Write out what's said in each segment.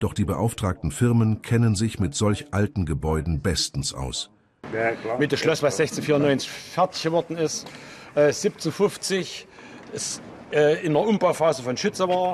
Doch die beauftragten Firmen kennen sich mit solch alten Gebäuden bestens aus. Ja, mit dem Schloss, was 1694 fertig geworden ist, 1750 ist in der Umbauphase von Schütze war,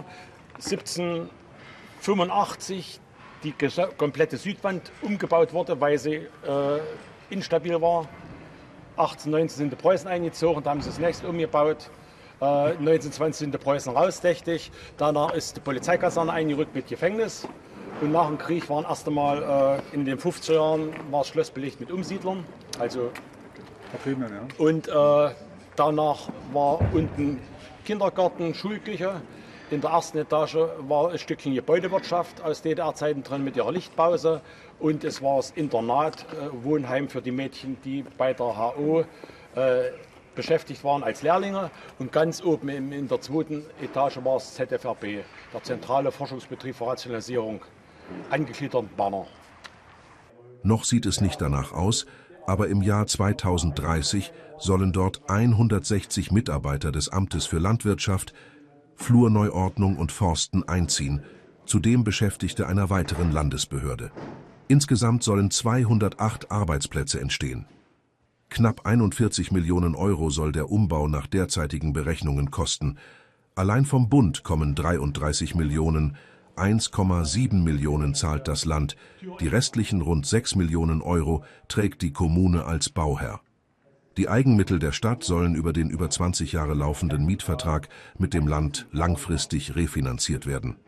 1785 die komplette Südwand umgebaut wurde, weil sie instabil war. 1819 sind die Preußen eingezogen, da haben sie das nächste umgebaut. 1920 sind die Preußen rausdächtig. Danach ist die Polizeikaserne eingerückt mit Gefängnis. Und nach dem Krieg waren erst einmal in den 50er Jahren war das Schloss belegt mit Umsiedlern. Also Vertriebenen, ja. Und danach war unten Kindergarten, Schulküche. In der ersten Etage war ein Stückchen Gebäudewirtschaft aus DDR-Zeiten drin mit ihrer Lichtpause. Und es war das Internat, Wohnheim für die Mädchen, die bei der HO beschäftigt waren als Lehrlinge. Und ganz oben in der zweiten Etage war es ZFRB, der Zentrale Forschungsbetrieb für Rationalisierung, angegliedert Banner. Noch sieht es nicht danach aus, aber im Jahr 2030 sollen dort 160 Mitarbeiter des Amtes für Landwirtschaft, Flurneuordnung und Forsten einziehen, zudem Beschäftigte einer weiteren Landesbehörde. Insgesamt sollen 208 Arbeitsplätze entstehen. Knapp 41 Millionen Euro soll der Umbau nach derzeitigen Berechnungen kosten. Allein vom Bund kommen 33 Millionen, 1,7 Millionen zahlt das Land, die restlichen rund 6 Millionen Euro trägt die Kommune als Bauherr. Die Eigenmittel der Stadt sollen über den über 20 Jahre laufenden Mietvertrag mit dem Land langfristig refinanziert werden.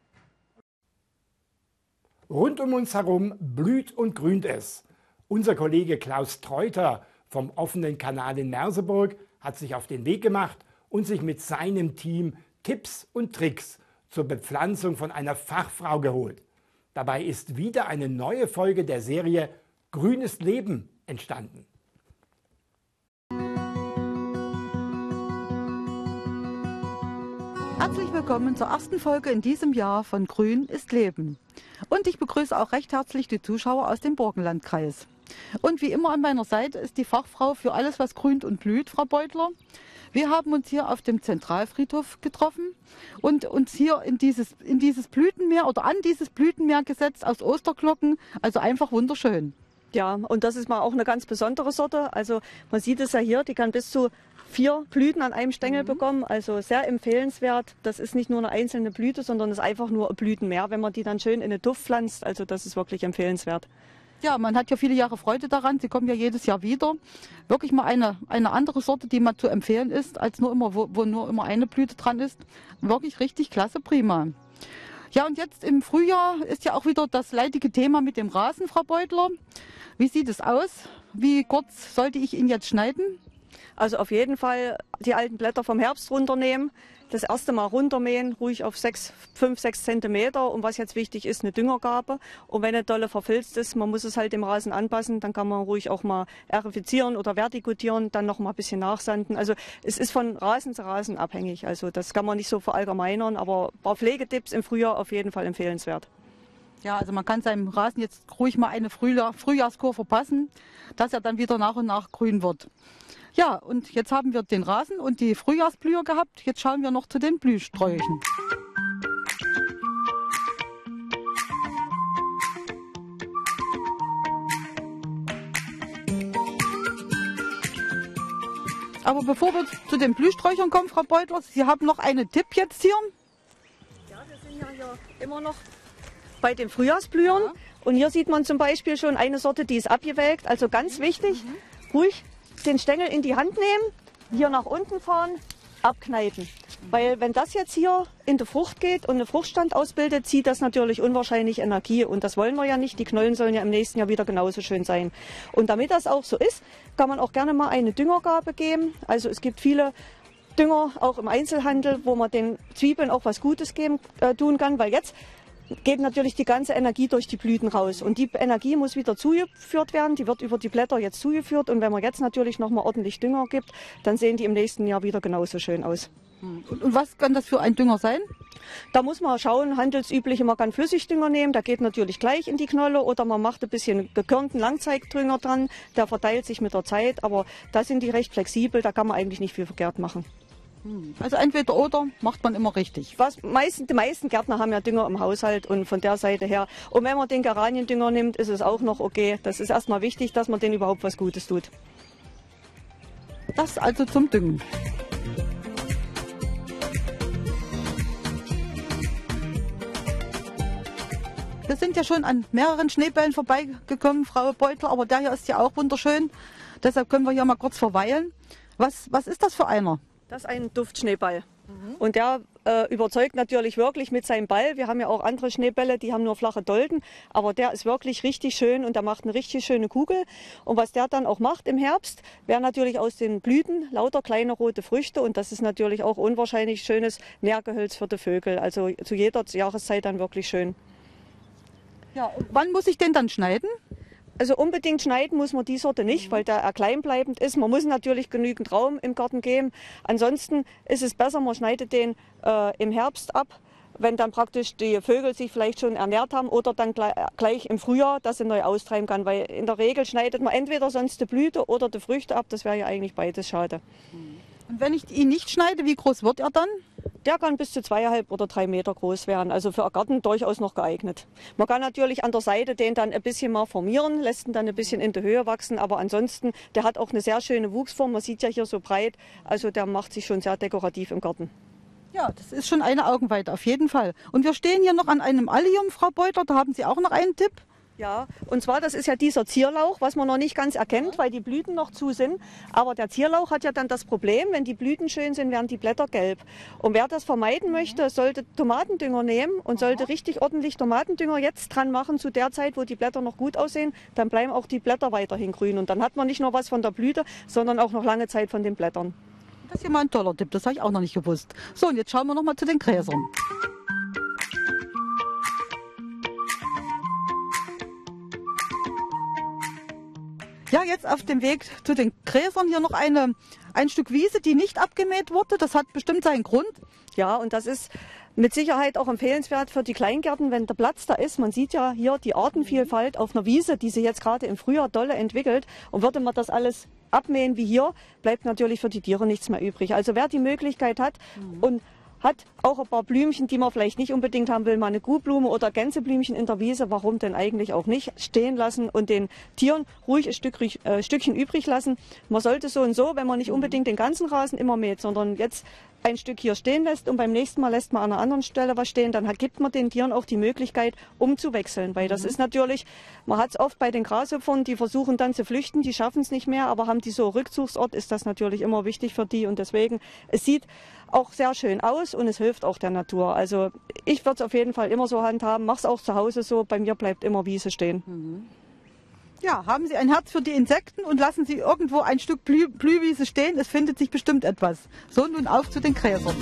Rund um uns herum blüht und grünt es. Unser Kollege Klaus Treuter vom offenen Kanal in Merseburg hat sich auf den Weg gemacht und sich mit seinem Team Tipps und Tricks zur Bepflanzung von einer Fachfrau geholt. Dabei ist wieder eine neue Folge der Serie Grünes Leben entstanden. Herzlich willkommen zur ersten Folge in diesem Jahr von Grün ist Leben. Und ich begrüße auch recht herzlich die Zuschauer aus dem Burgenlandkreis. Und wie immer an meiner Seite ist die Fachfrau für alles, was grünt und blüht, Frau Beutler. Wir haben uns hier auf dem Zentralfriedhof getroffen und uns hier in dieses Blütenmeer oder an dieses Blütenmeer gesetzt aus Osterglocken. Also einfach wunderschön. Ja, und das ist mal auch eine ganz besondere Sorte. Also man sieht es ja hier, die kann bis zu 4 Blüten an einem Stängel bekommen. Also sehr empfehlenswert. Das ist nicht nur eine einzelne Blüte, sondern ist einfach nur ein Blütenmeer, wenn man die dann schön in eine Duft pflanzt. Also das ist wirklich empfehlenswert. Ja, man hat ja viele Jahre Freude daran. Sie kommen ja jedes Jahr wieder. Wirklich mal eine andere Sorte, die mal zu empfehlen ist, als nur immer, wo nur immer eine Blüte dran ist. Wirklich richtig klasse, prima. Ja, und jetzt im Frühjahr ist ja auch wieder das leidige Thema mit dem Rasen, Frau Beutler. Wie sieht es aus? Wie kurz sollte ich ihn jetzt schneiden? Also auf jeden Fall die alten Blätter vom Herbst runternehmen. Das erste Mal runtermähen, ruhig auf 5, 6 Zentimeter. Und was jetzt wichtig ist, eine Düngergabe. Und wenn eine dolle verfilzt ist, man muss es halt dem Rasen anpassen, dann kann man ruhig auch mal erifizieren oder vertikutieren, dann noch mal ein bisschen nachsanden. Also es ist von Rasen zu Rasen abhängig. Also das kann man nicht so verallgemeinern, aber ein paar Pflegetipps im Frühjahr auf jeden Fall empfehlenswert. Ja, also man kann seinem Rasen jetzt ruhig mal eine Frühjahrskur verpassen, dass er dann wieder nach und nach grün wird. Ja, und jetzt haben wir den Rasen und die Frühjahrsblüher gehabt. Jetzt schauen wir noch zu den Blühsträuchen. Aber bevor wir zu den Blühsträuchern kommen, Frau Beutler, Sie haben noch einen Tipp jetzt hier. Ja, wir sind ja hier immer noch bei den Frühjahrsblühern. Ja. Und hier sieht man zum Beispiel schon eine Sorte, die ist abgewelkt. Also ganz wichtig, ruhig den Stängel in die Hand nehmen, hier nach unten fahren, abkneifen. Weil wenn das jetzt hier in die Frucht geht und einen Fruchtstand ausbildet, zieht das natürlich unwahrscheinlich Energie. Und das wollen wir ja nicht. Die Knollen sollen ja im nächsten Jahr wieder genauso schön sein. Und damit das auch so ist, kann man auch gerne mal eine Düngergabe geben. Also es gibt viele Dünger, auch im Einzelhandel, wo man den Zwiebeln auch was Gutes tun kann. Weil jetzt geht natürlich die ganze Energie durch die Blüten raus. Und die Energie muss wieder zugeführt werden. Die wird über die Blätter jetzt zugeführt. Und wenn man jetzt natürlich noch mal ordentlich Dünger gibt, dann sehen die im nächsten Jahr wieder genauso schön aus. Und was kann das für ein Dünger sein? Da muss man schauen, handelsüblich, man kann Flüssigdünger nehmen, der geht natürlich gleich in die Knolle. Oder man macht ein bisschen gekörnten Langzeitdünger dran, der verteilt sich mit der Zeit. Aber da sind die recht flexibel, da kann man eigentlich nicht viel verkehrt machen. Also entweder oder macht man immer richtig. Die meisten Gärtner haben ja Dünger im Haushalt und von der Seite her. Und wenn man den Geraniendünger nimmt, ist es auch noch okay. Das ist erstmal wichtig, dass man denen überhaupt was Gutes tut. Das also zum Düngen. Wir sind ja schon an mehreren Schneebällen vorbeigekommen, Frau Beutler, aber der hier ist ja auch wunderschön. Deshalb können wir hier mal kurz verweilen. Was ist das für einer? Das ist ein Duftschneeball. Und der überzeugt natürlich wirklich mit seinem Ball. Wir haben ja auch andere Schneebälle, die haben nur flache Dolden. Aber der ist wirklich richtig schön und der macht eine richtig schöne Kugel. Und was der dann auch macht im Herbst, wären natürlich aus den Blüten lauter kleine rote Früchte. Und das ist natürlich auch unwahrscheinlich schönes Nährgehölz für die Vögel. Also zu jeder Jahreszeit dann wirklich schön. Ja, wann muss ich den dann schneiden? Also unbedingt schneiden muss man die Sorte nicht, weil der kleinbleibend ist. Man muss natürlich genügend Raum im Garten geben. Ansonsten ist es besser, man schneidet den im Herbst ab, wenn dann praktisch die Vögel sich vielleicht schon ernährt haben oder dann gleich im Frühjahr, dass sie neu austreiben kann. Weil in der Regel schneidet man entweder sonst die Blüte oder die Früchte ab. Das wäre ja eigentlich beides schade. Und wenn ich ihn nicht schneide, wie groß wird er dann? Der kann bis zu 2,5 oder 3 Meter groß werden, also für einen Garten durchaus noch geeignet. Man kann natürlich an der Seite den dann ein bisschen mal formieren, lässt ihn dann ein bisschen in die Höhe wachsen, aber ansonsten, der hat auch eine sehr schöne Wuchsform, man sieht ja hier so breit, also der macht sich schon sehr dekorativ im Garten. Ja, das ist schon eine Augenweite, auf jeden Fall. Und wir stehen hier noch an einem Allium, Frau Beutler, da haben Sie auch noch einen Tipp? Ja, und zwar, das ist ja dieser Zierlauch, was man noch nicht ganz erkennt, weil die Blüten noch zu sind. Aber der Zierlauch hat ja dann das Problem, wenn die Blüten schön sind, werden die Blätter gelb. Und wer das vermeiden möchte, sollte Tomatendünger nehmen und sollte richtig ordentlich Tomatendünger jetzt dran machen, zu der Zeit, wo die Blätter noch gut aussehen. Dann bleiben auch die Blätter weiterhin grün. Und dann hat man nicht nur was von der Blüte, sondern auch noch lange Zeit von den Blättern. Das ist ja mal ein toller Tipp, das habe ich auch noch nicht gewusst. So, und jetzt schauen wir noch mal zu den Gräsern. Ja, jetzt auf dem Weg zu den Gräsern hier noch ein Stück Wiese, die nicht abgemäht wurde. Das hat bestimmt seinen Grund. Ja, und das ist mit Sicherheit auch empfehlenswert für die Kleingärten, wenn der Platz da ist. Man sieht ja hier die Artenvielfalt auf einer Wiese, die sich jetzt gerade im Frühjahr dolle entwickelt. Und würde man das alles abmähen wie hier, bleibt natürlich für die Tiere nichts mehr übrig. Also wer die Möglichkeit hat und hat auch ein paar Blümchen, die man vielleicht nicht unbedingt haben will, mal eine Kuhblume oder Gänseblümchen in der Wiese, warum denn eigentlich auch nicht, stehen lassen und den Tieren ruhig ein Stückchen übrig lassen. Man sollte so und so, wenn man nicht unbedingt den ganzen Rasen immer mäht, sondern jetzt ein Stück hier stehen lässt und beim nächsten Mal lässt man an einer anderen Stelle was stehen, dann gibt man den Tieren auch die Möglichkeit, umzuwechseln. Weil das ist natürlich, man hat es oft bei den Grashüpfern, die versuchen dann zu flüchten, die schaffen es nicht mehr, aber haben die so Rückzugsort, ist das natürlich immer wichtig für die und deswegen, es sieht auch sehr schön aus und es hilft auch der Natur. Also ich würde es auf jeden Fall immer so handhaben, mache es auch zu Hause so, bei mir bleibt immer Wiese stehen. Ja, haben Sie ein Herz für die Insekten und lassen Sie irgendwo ein Stück Blühwiese stehen, es findet sich bestimmt etwas. So, nun auf zu den Gräsern.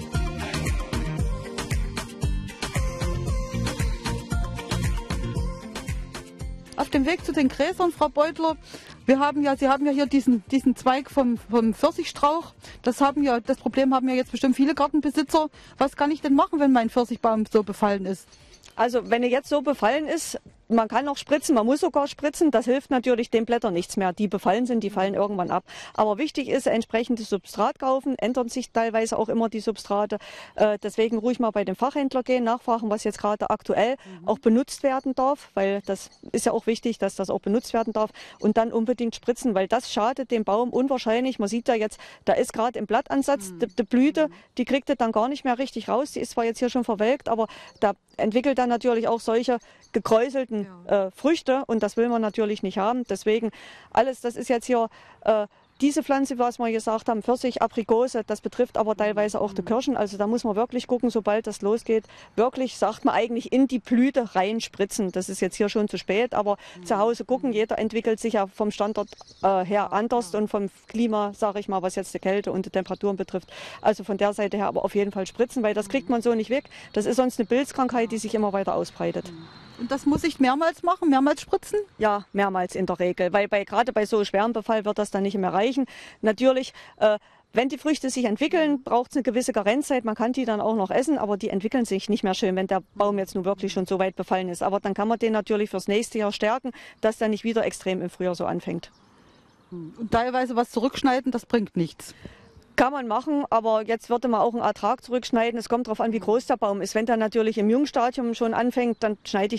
Auf dem Weg zu den Gräsern, Frau Beutler, Sie haben ja hier diesen Zweig vom Pfirsichstrauch. Das Problem haben ja jetzt bestimmt viele Gartenbesitzer. Was kann ich denn machen, wenn mein Pfirsichbaum so befallen ist? Also wenn er jetzt so befallen ist, man kann auch spritzen, man muss sogar spritzen. Das hilft natürlich den Blättern nichts mehr. Die befallen sind, die fallen irgendwann ab. Aber wichtig ist, entsprechendes Substrat kaufen. Ändern sich teilweise auch immer die Substrate. Deswegen ruhig mal bei dem Fachhändler gehen, nachfragen, was jetzt gerade aktuell auch benutzt werden darf. Weil das ist ja auch wichtig, dass das auch benutzt werden darf. Und dann unbedingt spritzen, weil das schadet dem Baum unwahrscheinlich. Man sieht ja jetzt, da ist gerade im Blattansatz die Blüte, die kriegt er dann gar nicht mehr richtig raus. Die ist zwar jetzt hier schon verwelkt, aber da entwickelt dann natürlich auch solche gekräuselten Früchte und das will man natürlich nicht haben. Deswegen alles, das ist jetzt hier diese Pflanze, was wir gesagt haben, Pfirsich, Aprikose, das betrifft aber teilweise auch die Kirschen. Also da muss man wirklich gucken, sobald das losgeht, wirklich, sagt man eigentlich, in die Blüte reinspritzen. Das ist jetzt hier schon zu spät, aber zu Hause gucken, jeder entwickelt sich ja vom Standort her anders und vom Klima, sage ich mal, was jetzt die Kälte und die Temperaturen betrifft. Also von der Seite her aber auf jeden Fall spritzen, weil das kriegt man so nicht weg. Das ist sonst eine Pilzkrankheit, die sich immer weiter ausbreitet. Und das muss ich mehrmals machen, mehrmals spritzen? Ja, mehrmals in der Regel, weil gerade bei so schwerem Befall wird das dann nicht mehr reichen. Natürlich, wenn die Früchte sich entwickeln, braucht es eine gewisse Karenzzeit. Man kann die dann auch noch essen, aber die entwickeln sich nicht mehr schön, wenn der Baum jetzt nun wirklich schon so weit befallen ist. Aber dann kann man den natürlich fürs nächste Jahr stärken, dass der nicht wieder extrem im Frühjahr so anfängt. Und teilweise was zurückschneiden, das bringt nichts. Kann man machen, aber jetzt würde man auch einen Ertrag zurückschneiden. Es kommt darauf an, wie groß der Baum ist. Wenn der natürlich im Jungstadium schon anfängt, dann schneide ich